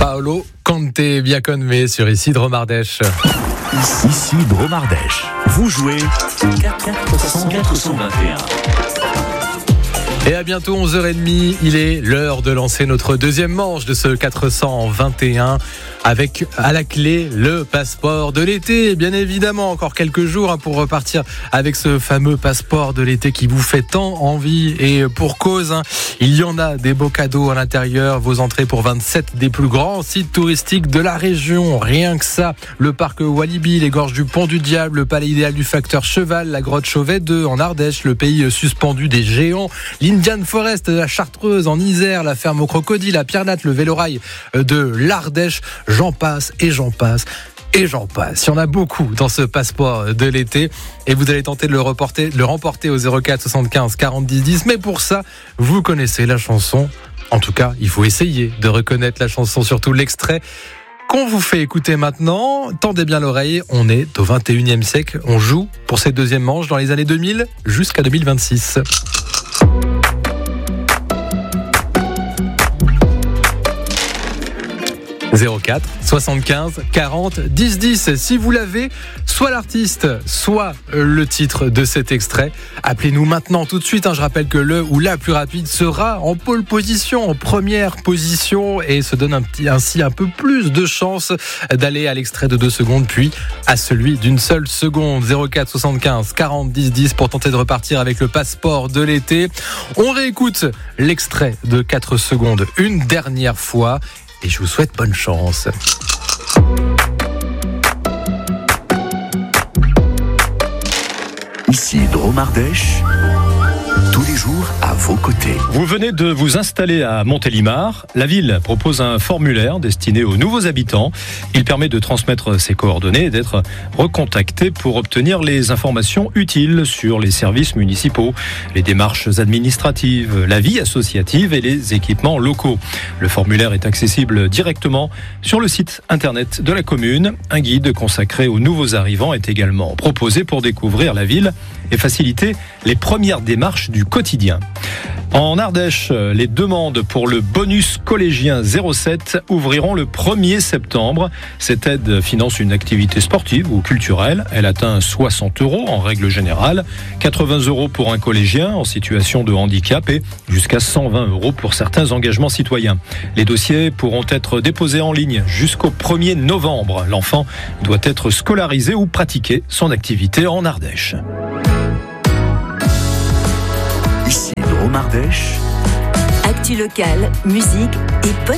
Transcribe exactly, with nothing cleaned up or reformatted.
Paolo Conte Biaconme sur Ici Dromardèche. Ici Dromardèche. Vous jouez quatre cent vingt et un. Et à bientôt onze heures trente, il est l'heure de lancer notre deuxième manche de ce quatre cent vingt et un avec à la clé le passeport de l'été. Bien évidemment, encore quelques jours pour repartir avec ce fameux passeport de l'été qui vous fait tant envie et pour cause. Il y en a des beaux cadeaux à l'intérieur, vos entrées pour vingt-sept des plus grands sites touristiques de la région. Rien que ça, le parc Walibi, les gorges du Pont du Diable, le palais idéal du facteur Cheval, la grotte Chauvet deux en Ardèche, le pays suspendu des géants, l'Indian Forest de la Chartreuse en Isère, la ferme au crocodile à Pierre-Nat, le vélorail de l'Ardèche, j'en passe et j'en passe et j'en passe. Il y en a beaucoup dans ce passeport de l'été et vous allez tenter de le, reporter, de le remporter au zéro quatre soixante-quinze quarante dix dix. Mais pour ça, vous connaissez la chanson. En tout cas, il faut essayer de reconnaître la chanson, surtout l'extrait qu'on vous fait écouter maintenant. Tendez bien l'oreille, on est au vingt et unième siècle. On joue pour cette deuxième manche dans les années deux mille jusqu'à deux mille vingt-six. zéro quatre soixante-quinze quarante dix dix. Si vous l'avez, soit l'artiste, soit le titre de cet extrait, appelez-nous maintenant tout de suite. Je rappelle que le ou la plus rapide sera en pole position, en première position, et se donne un petit, ainsi un peu plus de chance d'aller à l'extrait de deux secondes, puis à celui d'une seule seconde. zéro quatre soixante-quinze quarante dix dix pour tenter de repartir avec le passeport de l'été. On réécoute l'extrait de quatre secondes une dernière fois. Et je vous souhaite bonne chance. Ici Dromardèche, tous les jours à vos côtés. Vous venez de vous installer à Montélimar. La ville propose un formulaire destiné aux nouveaux habitants. Il permet de transmettre ses coordonnées et d'être recontacté pour obtenir les informations utiles sur les services municipaux, les démarches administratives, la vie associative et les équipements locaux. Le formulaire est accessible directement sur le site internet de la commune. Un guide consacré aux nouveaux arrivants est également proposé pour découvrir la ville et faciliter les premières démarches du quotidien. En Ardèche, les demandes pour le bonus collégien zéro sept ouvriront le premier septembre. Cette aide finance une activité sportive ou culturelle. Elle atteint soixante euros en règle générale, quatre-vingts euros pour un collégien en situation de handicap et jusqu'à cent vingt euros pour certains engagements citoyens. Les dossiers pourront être déposés en ligne jusqu'au premier novembre. L'enfant doit être scolarisé ou pratiquer son activité en Ardèche. Ici Dromardèche. Actu locale, musique et